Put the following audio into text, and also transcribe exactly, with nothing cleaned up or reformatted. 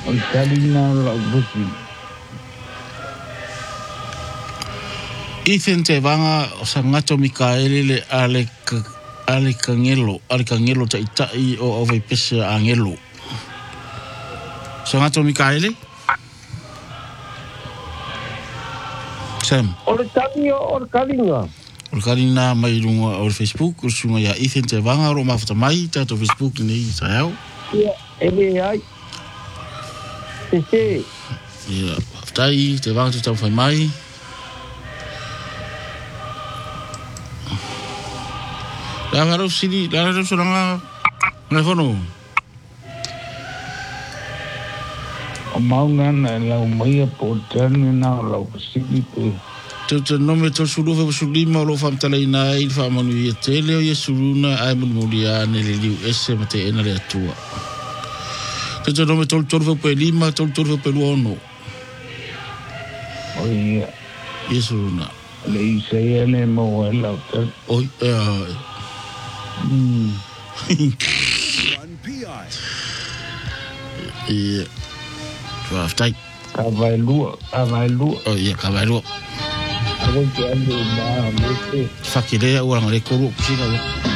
O kalina la busi. Ethan te vanga o sa ngato Mikaele le ale ale kangelo, ale kangelo ta itai o o vai pese angelo. Sa ngato Mikaele? Sam. O le tani o le kalinga. O le kalina mai runga o Facebook, o sunga ya Ethan te vanga ro mafata mai tato Facebook nei sa yao. Ia, ele ai. Tese. Ia, aftai te vanga te tau fai mai. La ngaro sini, la ngaro soranga telefono. O maunga na lau mai a potani na lau sini pe. Te te nome to suru fe sulima lo fam tala ina il fa manu ye tele o ye suruna ai mun mulia ne le liu ese mate ena le atua. Te te nome to to fe lima to to fe luono. O ia. Ye suruna. Le isa ia ne mo e lau te. Oi, eh. Mm. Ia. Aftai. Kavailua, kavailua. Oh ia, kavailua. Ako te ando na mese. Fakile o ngare koru kusina.